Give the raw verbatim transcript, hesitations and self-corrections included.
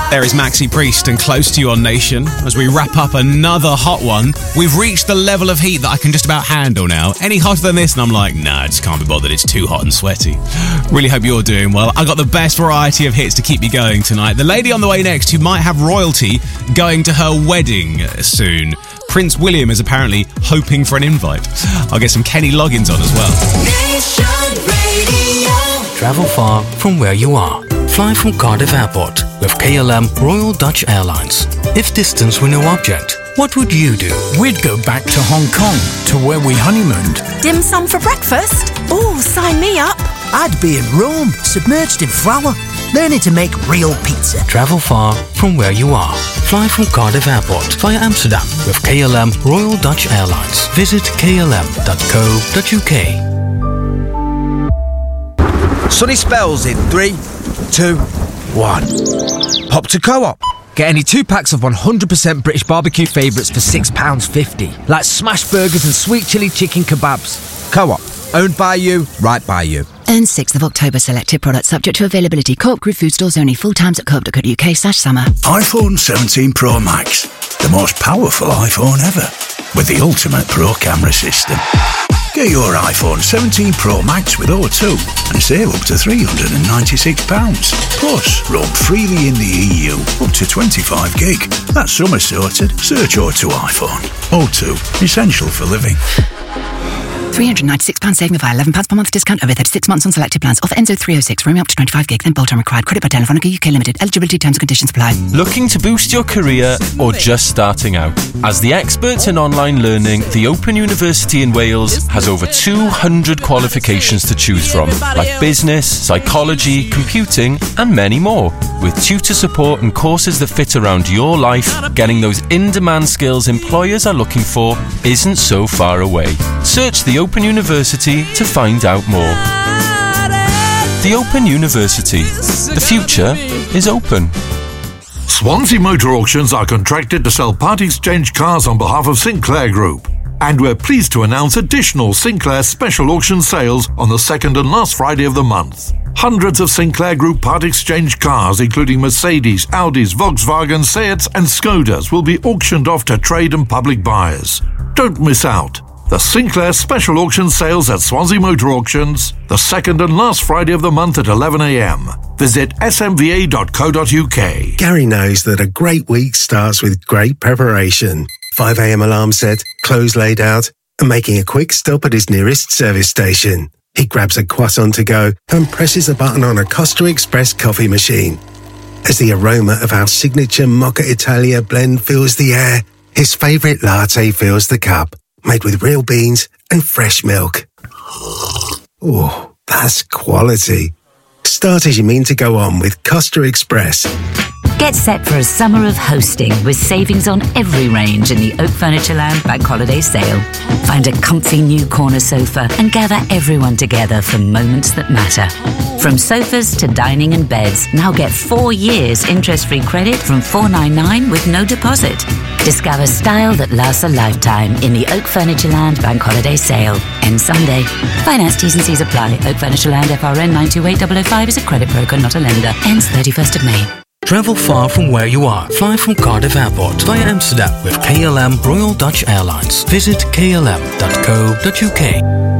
There is Maxi Priest and Close to You on Nation. As we wrap up another hot one, we've reached the level of heat that I can just about handle now. Any hotter than this and I'm like, nah, I just can't be bothered, it's too hot and sweaty. Really hope you're doing well. I got the best variety of hits to keep you going tonight. The lady on the way next who might have royalty going to her wedding soon. Prince William is apparently hoping for an invite. I'll get some Kenny Loggins on as well. Nation Radio. Travel far from where you are. Fly from Cardiff Airport with K L M Royal Dutch Airlines. If distance were no object, what would you do? We'd go back to Hong Kong, to where we honeymooned. Dim sum for breakfast? Oh, sign me up. I'd be in Rome, submerged in flour, learning to make real pizza. Travel far from where you are. Fly from Cardiff Airport via Amsterdam with K L M Royal Dutch Airlines. Visit k l m dot co dot u k. Sunny spells in three, two, one. Hop to Co-op. Get any two packs of one hundred percent British barbecue favourites for six pounds fifty. Like smash burgers and sweet chilli chicken kebabs. Co-op. Owned by you, right by you. And sixth of October selected products subject to availability. Co-op Group food stores only. Full times at co op dot co dot u k slash summer. iPhone seventeen Pro Max. The most powerful iPhone ever. With the ultimate Pro camera system. Get your iPhone seventeen Pro Max with O two and save up to three hundred ninety-six pounds. Plus, roam freely in the E U up to twenty-five gig. That's summer sorted. Search O two iPhone. O two. Essential for living. three hundred ninety-six pounds saving via eleven pounds per month discount over thirty-six months on selected plans. Offer Enzo three oh six. Roaming up to twenty-five gig. Then bolt on required. Credit by Telefonica U K Limited. Eligibility terms and conditions apply. Looking to boost your career or just starting out? As the experts in online learning, the Open University in Wales has over two hundred qualifications to choose from, like business, psychology, computing, and many more. With tutor support and courses that fit around your life, getting those in-demand skills employers are looking for isn't so far away. Search the Open University to find out more. The Open University. The future is open. Swansea Motor Auctions are contracted to sell part exchange cars on behalf of Sinclair Group. And we're pleased to announce additional Sinclair special auction sales on the second and last Friday of the month. Hundreds of Sinclair Group part exchange cars, including Mercedes, Audis, Volkswagen, Seats and Skodas, will be auctioned off to trade and public buyers. Don't miss out. The Sinclair Special Auction Sales at Swansea Motor Auctions, the second and last Friday of the month at eleven a m. Visit s m v a dot co dot u k. Gary knows that a great week starts with great preparation. five a m alarm set, clothes laid out, and making a quick stop at his nearest service station. He grabs a croissant to go and presses a button on a Costa Express coffee machine. As the aroma of our signature Mocha Italia blend fills the air, his favourite latte fills the cup. Made with real beans and fresh milk. Oh, that's quality. Start as you mean to go on with Costa Express. Get set for a summer of hosting with savings on every range in the Oak Furnitureland Bank Holiday Sale. Find a comfy new corner sofa and gather everyone together for moments that matter. From sofas to dining and beds, now get four years interest-free credit from four ninety-nine with no deposit. Discover style that lasts a lifetime in the Oak Furnitureland Bank Holiday Sale. End Sunday. Finance T's and C's apply. Oak Furnitureland F R N nine two eight zero zero five is a credit broker, not a lender. Ends thirty-first of May. Travel far from where you are. Fly from Cardiff Airport via Amsterdam with K L M Royal Dutch Airlines. Visit k l m dot co dot u k.